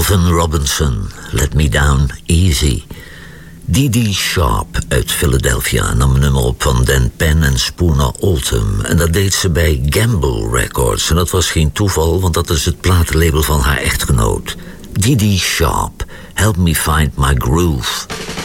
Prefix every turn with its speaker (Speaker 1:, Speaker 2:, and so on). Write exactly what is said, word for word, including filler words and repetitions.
Speaker 1: Alvin Robinson, Let Me Down Easy. Dee Dee Sharp uit Philadelphia nam een nummer op van Dan Penn en Spooner Oldham. En dat deed ze bij Gamble Records. En dat was geen toeval, want dat is het platenlabel van haar echtgenoot. Dee Dee Sharp, Help Me Find My Groove.